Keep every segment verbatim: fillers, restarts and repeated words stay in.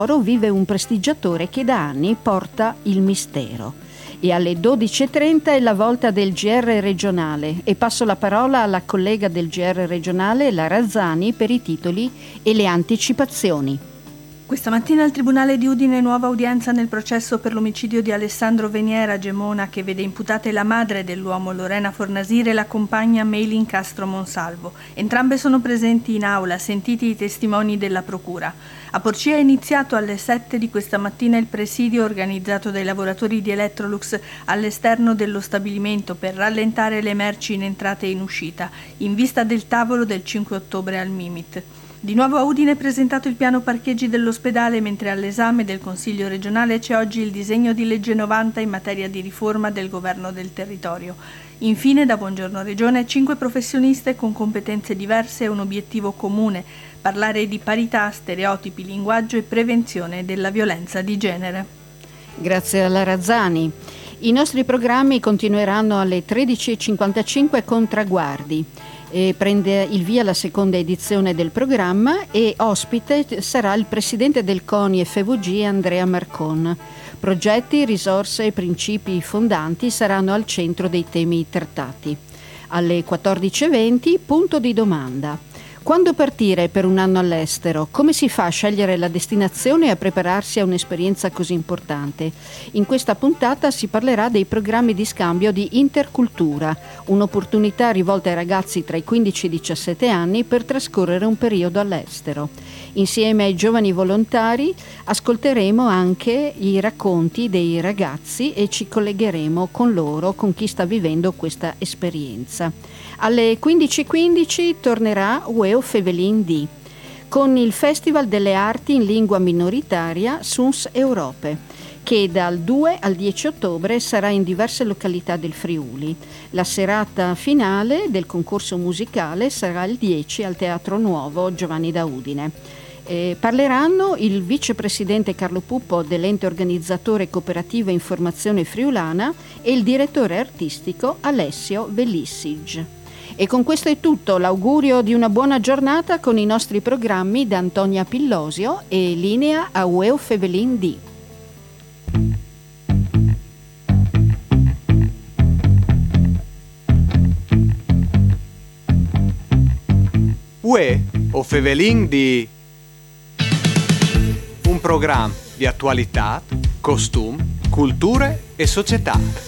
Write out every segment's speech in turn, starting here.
vive un prestigiatore che da anni porta il mistero. E alle dodici e trenta è la volta del G R regionale e passo la parola alla collega del G R regionale, la Razzani, per i titoli e le anticipazioni. Questa mattina al Tribunale di Udine nuova udienza nel processo per l'omicidio di Alessandro Veniera Gemona, che vede imputate la madre dell'uomo Lorena Fornasire e la compagna Meilin Castro Monsalvo. Entrambe sono presenti in aula, sentiti i testimoni della procura. A Porcia è iniziato alle sette di questa mattina il presidio organizzato dai lavoratori di Electrolux all'esterno dello stabilimento per rallentare le merci in entrata e in uscita, in vista del tavolo del cinque ottobre al Mimit. Di nuovo a Udine è presentato il piano parcheggi dell'ospedale, mentre all'esame del Consiglio regionale c'è oggi il disegno di legge novanta in materia di riforma del governo del territorio. Infine, da Buongiorno Regione, cinque professioniste con competenze diverse e un obiettivo comune: parlare di parità, stereotipi, linguaggio e prevenzione della violenza di genere. Grazie alla Razzani. I nostri programmi continueranno alle tredici e cinquantacinque con Traguardi. E prende il via la seconda edizione del programma e ospite sarà il presidente del CONI F V G Andrea Marcon. Progetti, risorse e principi fondanti saranno al centro dei temi trattati. Alle quattordici e venti, punto di domanda. Quando partire per un anno all'estero? Come si fa a scegliere la destinazione e a prepararsi a un'esperienza così importante? In questa puntata si parlerà dei programmi di scambio di Intercultura, un'opportunità rivolta ai ragazzi tra i quindici e i diciassette anni per trascorrere un periodo all'estero. Insieme ai giovani volontari ascolteremo anche i racconti dei ragazzi e ci collegheremo con loro, con chi sta vivendo questa esperienza. Alle quindici e quindici tornerà Ueo Fevelin D con il Festival delle Arti in Lingua Minoritaria Suns Europe, che dal due al dieci ottobre sarà in diverse località del Friuli. La serata finale del concorso musicale sarà il dieci al Teatro Nuovo Giovanni da Udine. Eh, parleranno il vicepresidente Carlo Puppo dell'ente organizzatore Cooperativa Informazione Friulana e il direttore artistico Alessio Vellissig. E con questo è tutto, l'augurio di una buona giornata con i nostri programmi da Antonia Pillosio e linea a Ueo Fevelin D. Ue o Fevelin di un programma di attualità, costumi, culture e società.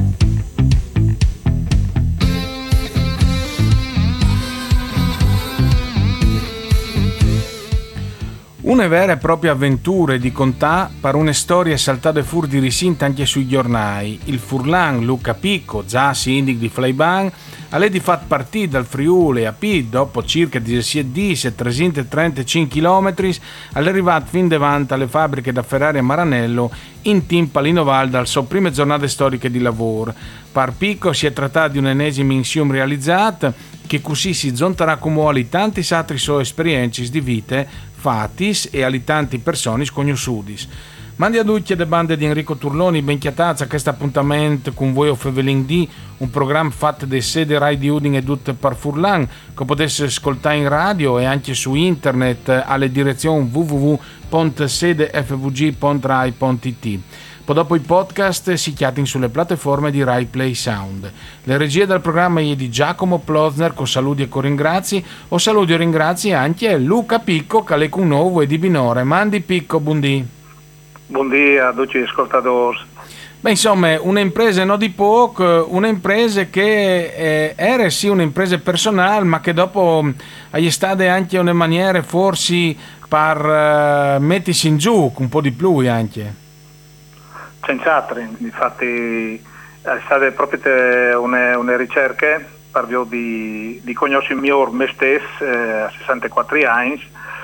Una vera e propria avventure di contà per una storia saltate fur di risinta anche sui giornali. Il Furlan Luca Picco, già sindic di Fleiban, ha di fatto partire dal Friuli a P dopo circa diciassette e trecentotrentacinque chilometri, all'arrivato fin davanti alle fabbriche da Ferrari a Maranello in Timpalino Val dal suo prime giornate storiche di lavoro. Per Picco si è trattato di un'ennesima insieme realizzata che così si zonterà come ali tanti altri suoi esperienze di vite fatis e ali tanti persone sconosciuti. Mandi a tutti le bande di Enrico Turloni, ben chiatazza a questo appuntamento con voi o Fevelin D, un programma fatto da sede Rai di Udine e tutte per Furlan, che potesse ascoltare in radio e anche su internet alle direzioni w w w punto sede f v g punto rai punto i t. Poi dopo i podcast si chiatin sulle piattaforme di Rai Play Sound. Le regie del programma è di Giacomo Plozner, con saluti e coringrazi, o saluti e ringrazi anche Luca Picco, che è con nuovo e di Binore. Mandi Picco, buondì. Buondì a tutti gli ascoltatori. Beh, insomma, un'impresa non di poco, un'impresa che eh, era sì un'impresa personale, ma che dopo è stata anche una maniera forse per uh, mettersi in giù un po' di più anche. Senz'altro, infatti è state proprio una, una ricerca per di, di conoscere meglio me stesso eh, a sessantaquattro anni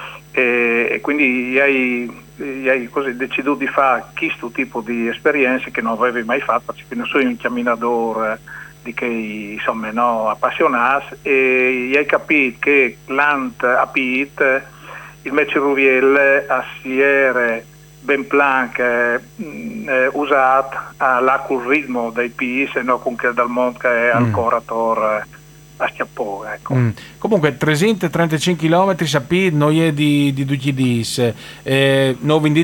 e, e quindi hai hai così deciso di fare questo tipo di esperienze che non avevi mai fatto, perché non sono un camminatore di che insomma no appassionato, e hai capito che l'ant a Pit il Meci Ruviel assiere ben plan che eh, usato all'algoritmo dei P I, se no con che dal mondo che è al corator a po', ecco. Mm. Comunque trecentotrentacinque chilometri sapete noi è di, di due dis, eh, non